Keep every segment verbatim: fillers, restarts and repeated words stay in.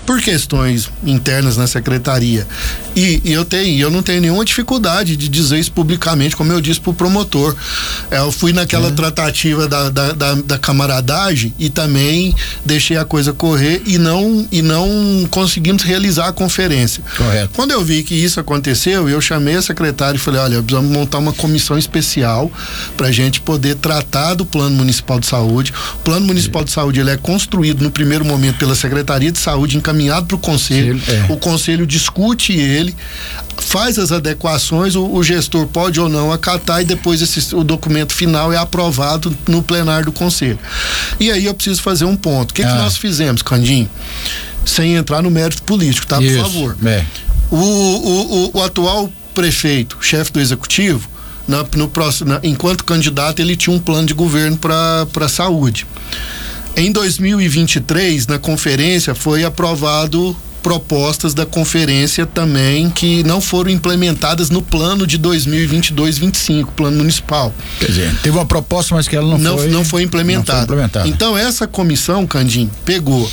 por questões internas na secretaria. E, e eu tenho, eu não tenho nenhuma dificuldade de dizer isso publicamente, como eu disse pro promotor. Eu fui naquela é. tratativa da, da, da, da camaradagem e também deixei a coisa correr e não, e não conseguimos realizar a conferência. Correto. Quando eu vi que isso aconteceu, eu chamei a secretária e falei, olha, precisamos montar uma comissão especial pra gente poder tratar do Plano Municipal de Saúde. O Plano Municipal de Saúde, ele é construído no primeiro momento pela Secretaria de Saúde, encaminhado para o Conselho. É. O Conselho discute ele, faz as adequações, o, o gestor pode ou não acatar e depois esse, o documento final é aprovado no plenário do Conselho. E aí eu preciso fazer um ponto. O que, ah. que nós fizemos, Candinho? Sem entrar no mérito político, tá? Isso. Por favor. É. O, o, o, o atual prefeito, chefe do executivo, na, no próximo, na, enquanto candidato, ele tinha um plano de governo para a saúde. Em dois mil e vinte e três, na conferência, foi aprovado propostas da conferência também que não foram implementadas no plano de dois mil e vinte e dois, vinte e cinco, plano municipal. Quer dizer, teve uma proposta, mas que ela não, não foi... Não foi implementada. Não foi implementada. Então, essa comissão, Candim, pegou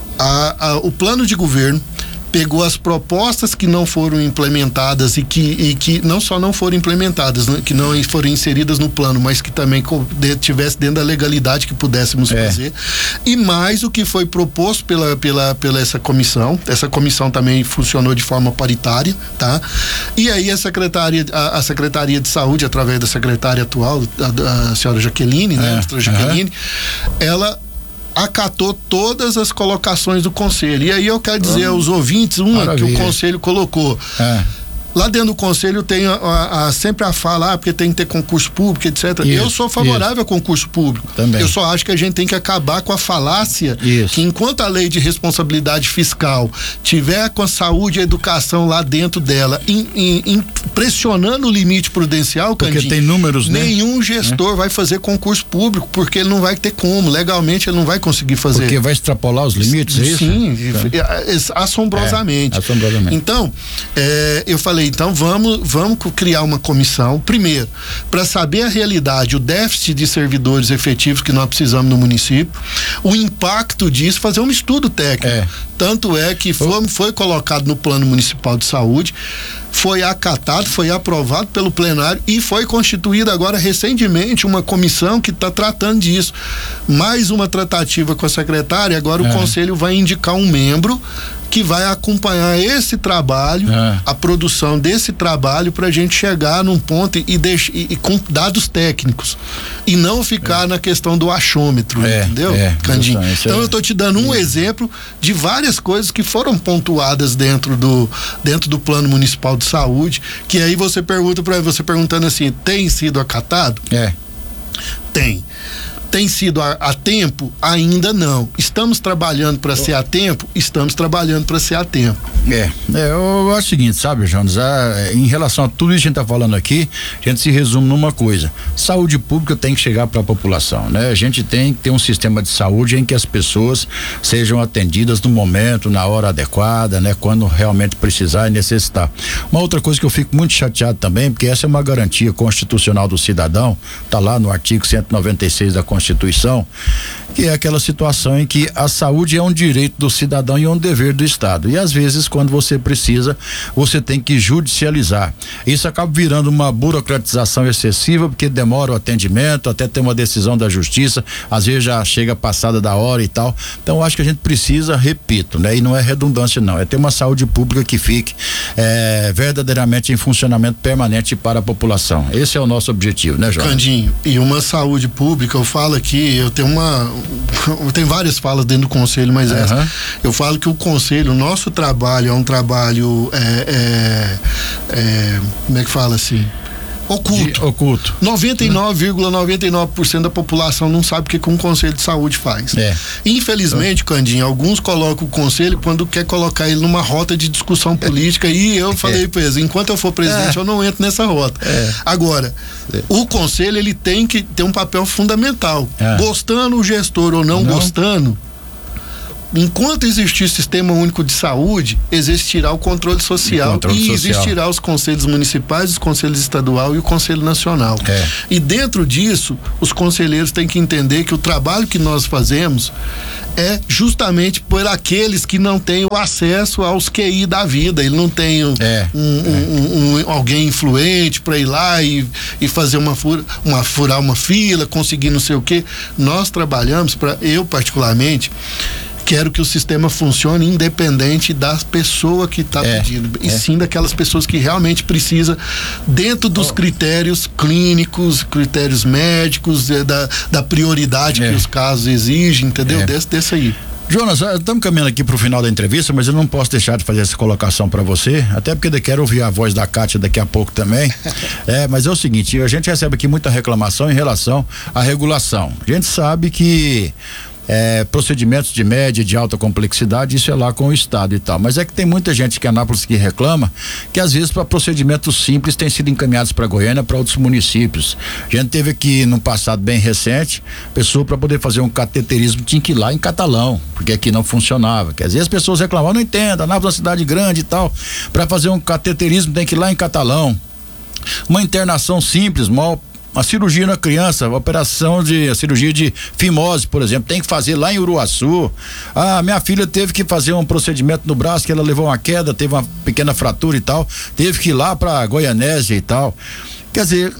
a, a, o plano de governo, pegou as propostas que não foram implementadas e que, e que não só não foram implementadas, né, que não foram inseridas no plano, mas que também tivesse dentro da legalidade que pudéssemos é. fazer, e mais o que foi proposto pela, pela, pela essa comissão. Essa comissão também funcionou de forma paritária, tá? E aí a secretaria, a, a Secretaria de Saúde, através da secretária atual, a, a senhora Jaqueline, né, a doutora Jaqueline, uhum. ela acatou todas as colocações do conselho. E aí eu quero dizer aos ouvintes uma Maravilha. que o conselho colocou. É. Lá dentro do conselho tem a, a, a, sempre a fala, ah, porque tem que ter concurso público, etcétera. Isso, eu sou favorável isso. a concurso público. Também. Eu só acho que a gente tem que acabar com a falácia isso. que enquanto a lei de responsabilidade fiscal tiver com a saúde e a educação lá dentro dela, in, in, in, pressionando o limite prudencial, porque Candinho, tem números, nenhum né? gestor é. vai fazer concurso público, porque ele não vai ter como, legalmente ele não vai conseguir fazer. Porque vai extrapolar os limites, é isso? Sim, é. assombrosamente. É, assombrosamente. Então, é, eu falei, então vamos, vamos criar uma comissão, primeiro, para saber a realidade, o déficit de servidores efetivos que nós precisamos no município, o impacto disso, fazer um estudo técnico. É. Tanto é que foi, foi colocado no Plano Municipal de Saúde, foi acatado, foi aprovado pelo plenário e foi constituída agora recentemente uma comissão que está tratando disso. Mais uma tratativa com a secretária, agora é. o conselho vai indicar um membro que vai acompanhar esse trabalho, é. a produção desse trabalho, para a gente chegar num ponto e, deixe, e, e com dados técnicos e não ficar é. na questão do achômetro, é. entendeu, é. Candinho? Isso, então é. eu estou te dando um é. exemplo de várias coisas que foram pontuadas dentro do, dentro do Plano Municipal de Saúde, que aí você pergunta para você perguntando assim, tem sido acatado? É. Tem. Tem sido a, a tempo? Ainda não. Estamos trabalhando para ser a tempo? Estamos trabalhando para ser a tempo. É, é, eu acho o seguinte, sabe, Jones, a, em relação a tudo isso que a gente está falando aqui, a gente se resume numa coisa: saúde pública tem que chegar para a população, né? A gente tem que ter um sistema de saúde em que as pessoas sejam atendidas no momento, na hora adequada, né? Quando realmente precisar e necessitar. Uma outra coisa que eu fico muito chateado também, porque essa é uma garantia constitucional do cidadão, tá lá no artigo cento e noventa e seis da Constituição, que é aquela situação em que a saúde é um direito do cidadão e é um dever do Estado. E às vezes, quando você precisa, você tem que judicializar. Isso acaba virando uma burocratização excessiva, porque demora o atendimento, até ter uma decisão da justiça, às vezes já chega passada da hora e tal. Então, eu acho que a gente precisa, repito, né? E não é redundância, não, é ter uma saúde pública que fique é, verdadeiramente em funcionamento permanente para a população. Esse é o nosso objetivo, né, Jorge? Candinho, e uma saúde pública, eu falo aqui, eu tenho uma eu tenho várias falas dentro do conselho, mas uhum. essa, eu falo que o conselho, o nosso trabalho é um trabalho é, é, é, como é que fala assim? Oculto. De, oculto. noventa e nove vírgula noventa e nove por cento da população não sabe o que, que um conselho de saúde faz. É. Infelizmente, Candinho, alguns colocam o conselho quando quer colocar ele numa rota de discussão política e eu falei para eles, enquanto eu for presidente, é. eu não entro nessa rota. É. Agora, é. o conselho, ele tem que ter um papel fundamental. É. Gostando o gestor ou não, não. gostando, enquanto existir Sistema Único de Saúde, existirá o controle social, o controle e social. Existirá os conselhos municipais, os conselhos estadual e o Conselho Nacional. É. E dentro disso, os conselheiros têm que entender que o trabalho que nós fazemos é justamente por aqueles que não têm o acesso aos Q I da vida. Ele não tem um, é. um, um, um, alguém influente para ir lá e, e fazer uma, fura, uma furar uma fila, conseguir não sei o quê. Nós trabalhamos para, eu particularmente, quero que o sistema funcione independente da pessoa que está é, pedindo, e é. sim daquelas pessoas que realmente precisa, dentro dos oh. critérios clínicos, critérios médicos, da, da prioridade é. que os casos exigem, entendeu? É. Desse, desse aí. Jonas, estamos caminhando aqui para o final da entrevista, mas eu não posso deixar de fazer essa colocação para você, até porque eu quero ouvir a voz da Kátia daqui a pouco também. É, mas é o seguinte, a gente recebe aqui muita reclamação em relação à regulação. A gente sabe que É, procedimentos de média e de alta complexidade, isso é lá com o Estado e tal, mas é que tem muita gente que é Anápolis que reclama que às vezes para procedimentos simples têm sido encaminhados para Goiânia, para outros municípios. A gente teve aqui no passado bem recente, pessoa para poder fazer um cateterismo tinha que ir lá em Catalão, porque aqui não funcionava. Quer dizer, as pessoas reclamavam, não entendo, Anápolis é uma cidade grande e tal, para fazer um cateterismo tem que ir lá em Catalão. Uma internação simples, mal uma cirurgia na criança, a operação de a cirurgia de fimose, por exemplo, tem que fazer lá em Uruaçu. Ah, minha filha teve que fazer um procedimento no braço, que ela levou uma queda, teve uma pequena fratura e tal, teve que ir lá para Goianésia e tal. Quer dizer,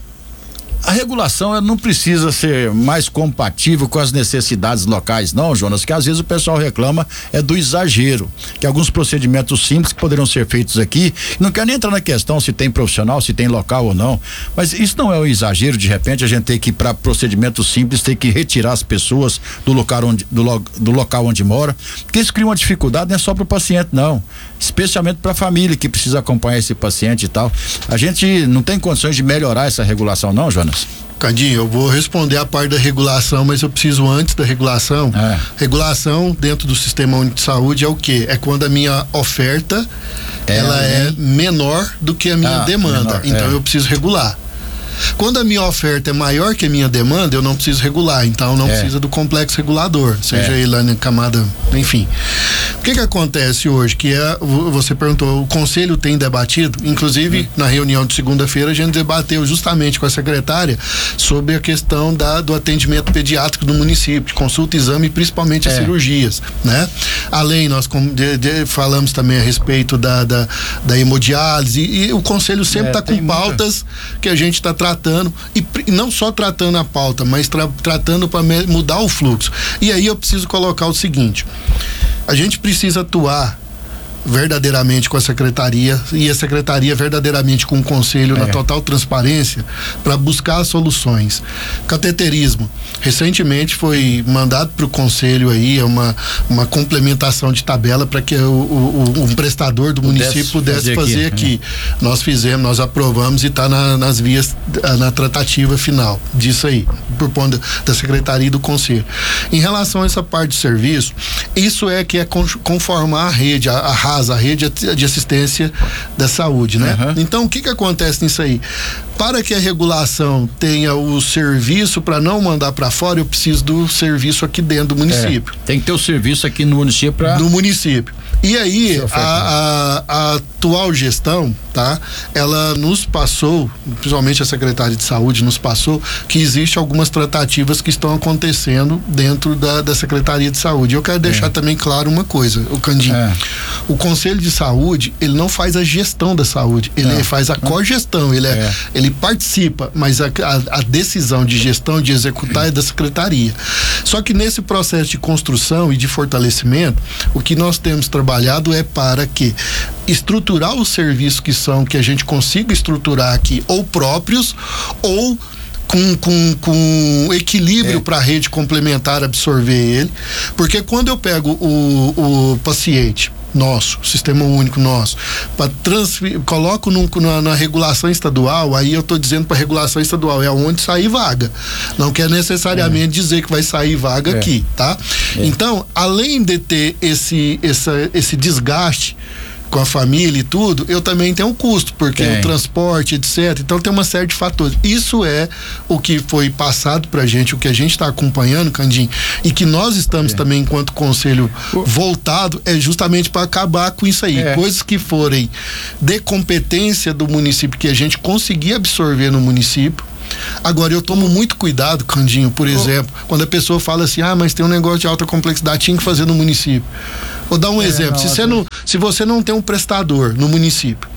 a regulação ela não precisa ser mais compatível com as necessidades locais, não, Jonas, que às vezes o pessoal reclama é do exagero, que alguns procedimentos simples que poderiam ser feitos aqui, não quero nem entrar na questão se tem profissional, se tem local ou não, mas isso não é um exagero, de repente a gente tem que ir para procedimentos simples, ter que retirar as pessoas do local onde, do, lo, do local onde mora, porque isso cria uma dificuldade, não é só para o paciente não, especialmente para a família que precisa acompanhar esse paciente e tal. A gente não tem condições de melhorar essa regulação não, Jonas? Candinho, eu vou responder a parte da regulação, mas eu preciso antes da regulação. É. Regulação dentro do Sistema Único de Saúde é o quê? É quando a minha oferta é, ela é menor do que a minha ah, demanda. Menor, então é. eu preciso regular. Quando a minha oferta é maior que a minha demanda, eu não preciso regular, então não é. precisa do complexo regulador, seja é. ele lá na camada, enfim. O que que acontece hoje? Que é, você perguntou, o conselho tem debatido, inclusive hum. na reunião de segunda-feira a gente debateu justamente com a secretária sobre a questão da, do atendimento pediátrico do município, de consulta, exame e principalmente é. as cirurgias, né? Além, nós com, de, de, falamos também a respeito da, da, da hemodiálise e, e o conselho sempre está é, com pautas muita... que a gente está tratando tratando e, e não só tratando a pauta, mas tra, tratando para mudar o fluxo. E aí eu preciso colocar o seguinte: a gente precisa atuar verdadeiramente com a secretaria e a secretaria verdadeiramente com o conselho é. na total transparência para buscar soluções. Cateterismo, recentemente foi mandado para o conselho aí uma, uma complementação de tabela para que o, o, o um prestador do pudesse município pudesse fazer, fazer aqui, aqui. É. Nós fizemos, nós aprovamos e está na, nas vias, na tratativa final disso aí, por ponto da secretaria e do conselho. Em relação a essa parte de serviço, isso é que é conformar a rede, a, a a rede de assistência da saúde, né? Uhum. Então, o que que acontece nisso aí? Para que a regulação tenha o serviço para não mandar para fora, eu preciso do serviço aqui dentro do município. É, tem que ter o serviço aqui no município para... No município. E aí, a, a, a atual gestão, tá? Ela nos passou, principalmente a Secretaria de Saúde nos passou, que existe algumas tratativas que estão acontecendo dentro da, da Secretaria de Saúde. Eu quero deixar é. também claro uma coisa, o Candinho. É. O Conselho de Saúde, ele não faz a gestão da saúde, ele não. faz a cogestão, ele, é, é. ele participa, mas a, a, a decisão de gestão, de executar é da Secretaria. Só que nesse processo de construção e de fortalecimento, o que nós temos trabalhado é para que estruturar os serviços que são, que a gente consiga estruturar aqui, ou próprios, ou com, com, com equilíbrio é. para a rede complementar absorver ele, porque quando eu pego o, o paciente nosso, sistema único nosso, para transferir, coloco num, na, na regulação estadual, aí eu estou dizendo para regulação estadual, é onde sair vaga. Não quer necessariamente é. dizer que vai sair vaga é. aqui, tá? É. Então, além de ter esse, essa, esse desgaste com a família e tudo, eu também tenho um custo, porque tem. o transporte, etcétera. Então tem uma série de fatores. Isso é o que foi passado pra gente, o que a gente está acompanhando, Candim, e que nós estamos é. também, enquanto conselho o... voltado, é justamente para acabar com isso aí. É. Coisas que forem de competência do município, que a gente conseguir absorver no município. Agora, eu tomo muito cuidado, Candinho, por exemplo, oh. quando a pessoa fala assim, ah, mas tem um negócio de alta complexidade, tinha que fazer no município. Vou dar um é, exemplo, não, se, você não, se você não tem um prestador no município,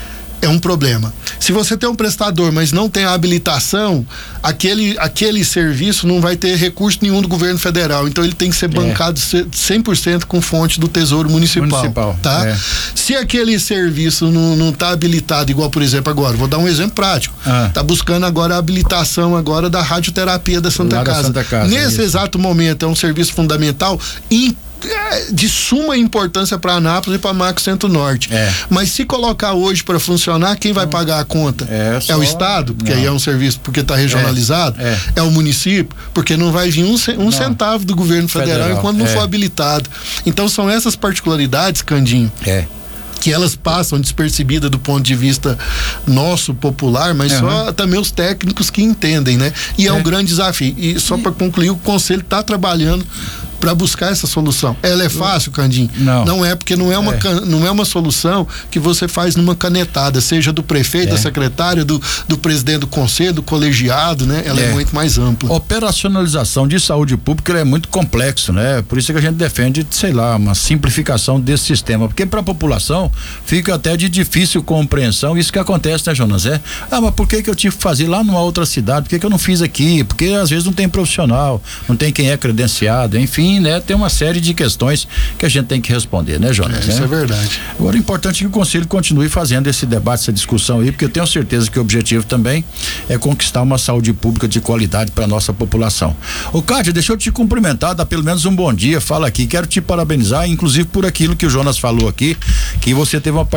é um problema. Se você tem um prestador, mas não tem a habilitação, aquele, aquele serviço não vai ter recurso nenhum do governo federal, então ele tem que ser bancado é. cem por cento com fonte do Tesouro Municipal, municipal tá? É. Se aquele serviço não, não tá habilitado, igual por exemplo agora, vou dar um exemplo prático, ah. tá buscando agora a habilitação agora da radioterapia da Santa Casa. Da Santa Casa. Nesse isso. exato momento é um serviço fundamental e de suma importância para Anápolis e para Macro Centro-Norte. É. Mas se colocar hoje para funcionar, quem vai pagar a conta? É, só... é o Estado, porque não. aí é um serviço porque está regionalizado. É. É. é o município, porque não vai vir um, um centavo do governo federal, federal. enquanto não é. for habilitado. Então são essas particularidades, Candinho. É. que elas passam despercebidas do ponto de vista nosso, popular, mas uhum. só também os técnicos que entendem, né? E é, é um grande desafio. E só para concluir, o Conselho está trabalhando para buscar essa solução. Ela é fácil, Candinho? Não. Não é, porque não é uma, é. não é uma solução que você faz numa canetada, seja do prefeito, é. da secretária, do, do presidente do conselho, do colegiado, né? Ela é, é muito mais ampla. Operacionalização de saúde pública é muito complexo, né? Por isso que a gente defende, sei lá, uma simplificação desse sistema, porque para a população fica até de difícil compreensão isso que acontece, né, Jonas? É, ah, mas por que que eu tive que fazer lá numa outra cidade? Por que que eu não fiz aqui? Porque às vezes não tem profissional, não tem quem é credenciado, enfim, né? Tem uma série de questões que a gente tem que responder, né, Jonas? É, isso né? é verdade. Agora, o importante é que o Conselho continue fazendo esse debate, essa discussão aí, porque eu tenho certeza que o objetivo também é conquistar uma saúde pública de qualidade para nossa população. Ô, Cátia, deixa eu te cumprimentar, dá pelo menos um bom dia, fala aqui, quero te parabenizar, inclusive por aquilo que o Jonas falou aqui, que você teve uma